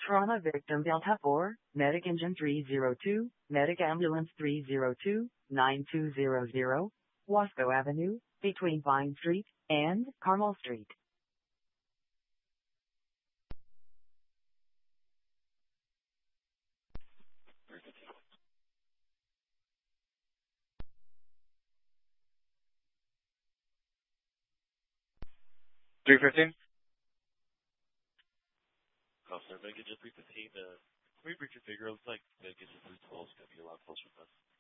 Trauma victim Delta 4, Medic Engine 302, Medic Ambulance 302, 9200, Wasco Avenue, between Vine Street and Carmel Street. Officer, Megan, just 315, can we reconfigure? It looks like Megan just 312 is going to be a lot closer with us.